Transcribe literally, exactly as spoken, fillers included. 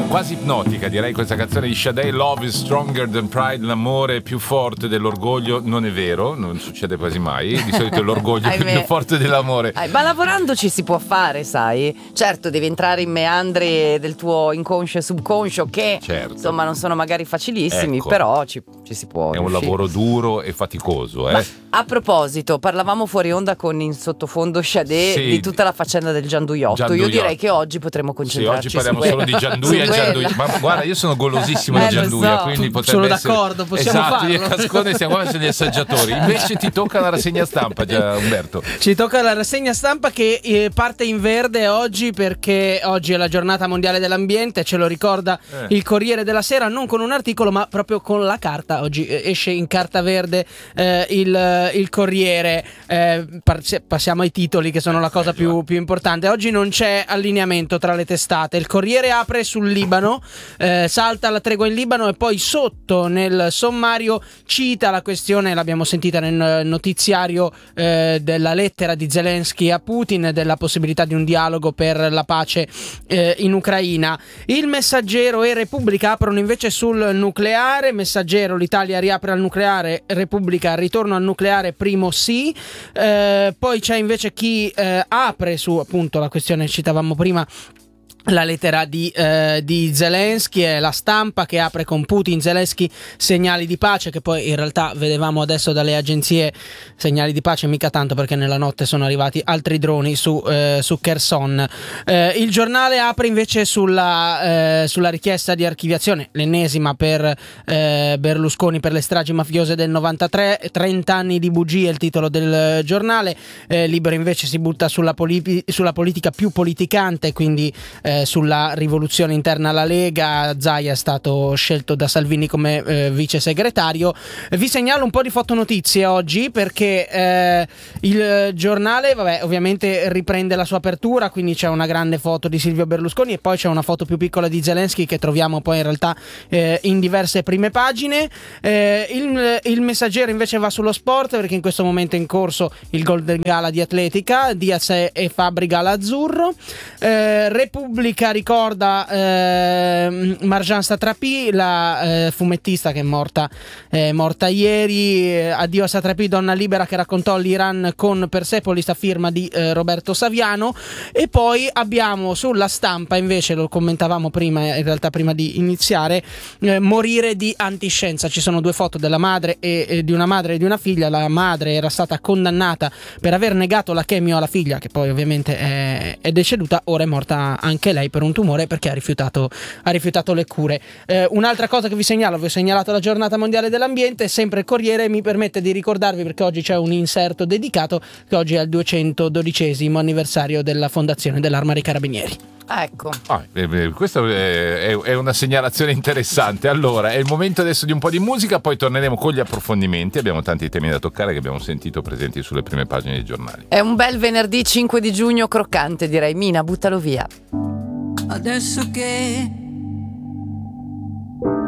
quasi ipnotica, direi, questa canzone di Sade. Love is stronger than pride. L'amore è più forte dell'orgoglio. Non è vero, non succede quasi mai. Di solito l'orgoglio è più forte dell'amore. Ah, ma lavorando ci si può fare, sai? Certo, devi entrare in meandri del tuo inconscio e subconscio che certo. insomma non sono magari facilissimi, ecco. però ci, ci si può È riuscire. un lavoro duro e faticoso, eh? Ma a proposito, parlavamo fuori onda con in sottofondo Sade sì. di tutta la faccenda del gianduiotto. Gianduiotto. Io direi che oggi potremmo concentrarci sì, oggi parliamo solo di Gianduia e Gianduia. Ma guarda, io sono golosissimo eh, di Gianduia, so. tu, quindi potrebbe sono essere... d'accordo, possiamo esatto, farlo. Io e Cascone siamo qua gli assaggiatori. Invece ti tocca la rassegna stampa, già, Umberto. Ci tocca la rassegna stampa che eh, parte in verde oggi perché oggi è la giornata mondiale dell'ambiente, ce lo ricorda eh. il Corriere della Sera, non con un articolo ma proprio con la carta. Oggi eh, esce in carta verde eh, il, il Corriere. Eh, passiamo ai titoli che sono la cosa più, più importante. Oggi non c'è allineamento tra le testate. Il Corriere apre sul Libano, eh, salta la tregua in Libano e poi sotto nel sommario cita la questione, l'abbiamo sentita nel notiziario, eh, della lettera di Zelensky a Putin, della possibilità di un dialogo per la pace eh, in Ucraina. Il Messaggero e Repubblica aprono invece sul nucleare. Messaggero: l'Italia riapre al nucleare, Repubblica: ritorno al nucleare, primo sì. Eh, poi c'è invece chi eh, apre su appunto la questione che citavamo prima, la lettera di, eh, di Zelensky, è La Stampa che apre con Putin, Zelensky, segnali di pace, che poi in realtà vedevamo adesso dalle agenzie segnali di pace mica tanto, perché nella notte sono arrivati altri droni su, eh, su Kherson. Eh, il Giornale apre invece sulla, eh, sulla richiesta di archiviazione, l'ennesima per eh, Berlusconi per le stragi mafiose del novantatré, trenta anni di bugie, il titolo del Giornale. eh, Libero invece si butta sulla, poli- sulla politica più politicante, quindi eh, sulla rivoluzione interna alla Lega. Zaia è stato scelto da Salvini come eh, vice segretario. Vi segnalo un po' di fotonotizie oggi perché eh, il Giornale, vabbè, ovviamente riprende la sua apertura, quindi c'è una grande foto di Silvio Berlusconi e poi c'è una foto più piccola di Zelensky che troviamo poi in realtà eh, in diverse prime pagine. eh, il, il Messaggero invece va sullo sport perché in questo momento è in corso il Golden Gala di atletica, Diaz e Fabbrica l'azzurro. eh, Repubblica ricorda eh, Marjan Satrapi, la eh, fumettista che è morta, è morta ieri. eh, addio a Satrapi, donna libera che raccontò l'Iran con Persepolis a firma di eh, Roberto Saviano. E poi abbiamo sulla Stampa invece, lo commentavamo prima, in realtà prima di iniziare, eh, morire di antiscienza. Ci sono due foto della madre e, e di una madre e di una figlia. La madre era stata condannata per aver negato la chemio alla figlia, che poi ovviamente è, è deceduta, ora è morta anche lei per un tumore perché ha rifiutato, ha rifiutato le cure. Eh, un'altra cosa che vi segnalo, vi ho segnalato la giornata mondiale dell'ambiente, sempre il Corriere mi permette di ricordarvi, perché oggi c'è un inserto dedicato, che oggi è il duecentododicesimo anniversario della fondazione dell'Arma dei Carabinieri. Ecco. Ah, eh, questa è, è una segnalazione interessante. Allora, è il momento adesso di un po' di musica, poi torneremo con gli approfondimenti. Abbiamo tanti temi da toccare che abbiamo sentito presenti sulle prime pagine dei giornali. È un bel venerdì cinque di giugno croccante, direi. Mina, buttalo via. Adesso che